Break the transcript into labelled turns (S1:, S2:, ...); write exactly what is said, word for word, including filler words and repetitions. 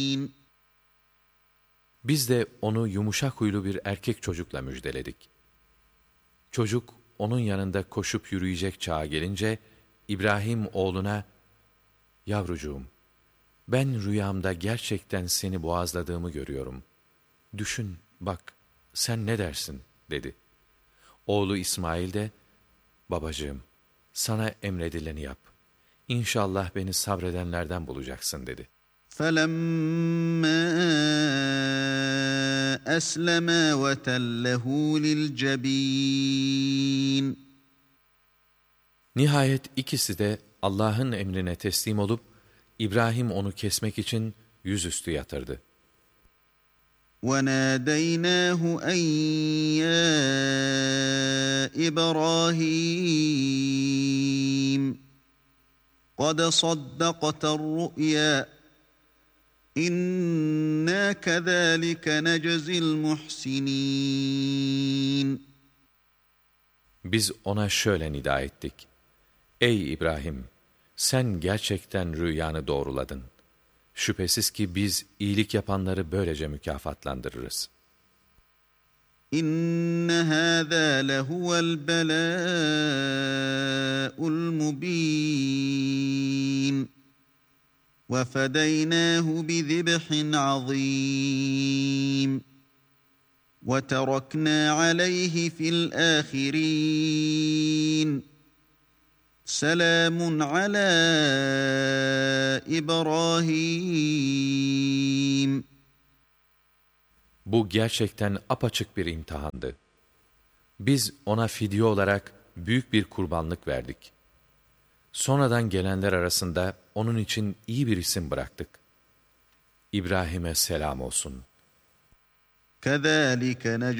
S1: Biz de onu yumuşak huylu bir erkek çocukla müjdeledik. Çocuk onun yanında koşup yürüyecek çağa gelince İbrahim oğluna, "Yavrucuğum, ben rüyamda gerçekten seni boğazladığımı görüyorum. Düşün, bak, sen ne dersin?" dedi. Oğlu İsmail de, "Babacığım, sana emredileni yap. İnşallah beni sabredenlerden bulacaksın." dedi.
S2: فَلَمَّا أَسْلَمَا وَتَلَّهُ لِلْجَبِينِ
S1: Nihayet ikisi de Allah'ın emrine teslim olup, İbrahim onu kesmek için yüzüstü yatırdı.
S2: وَنَادَيْنَاهُ أَنْ يَا إِبْرَاهِيمُ قَدْ صَدَّقْتَ الرُّؤْيَا إِنَّا كَذَٰلِكَ نَجْزِي الْمُحْسِنِينَ
S1: Biz ona şöyle nida ettik: "Ey İbrahim! Sen gerçekten rüyanı doğruladın. Şüphesiz ki biz iyilik yapanları böylece mükafatlandırırız."
S2: İnne hâzâ lehuvel belâ'ul mubîn. وَفَدَيْنَاهُ بِذِبْحٍ عَظِيمٍ وَتَرَكْنَا عَلَيْهِ فِي الْآخِرِينَ سَلَامٌ عَلَى إِبْرَاهِيمَ
S1: Bu gerçekten apaçık bir imtihandı. Biz ona fidye olarak büyük bir kurbanlık verdik. Sonradan gelenler arasında onun için iyi bir isim bıraktık. İbrahim'e selam olsun.
S2: كَذَٰلِكَ نَجْزِي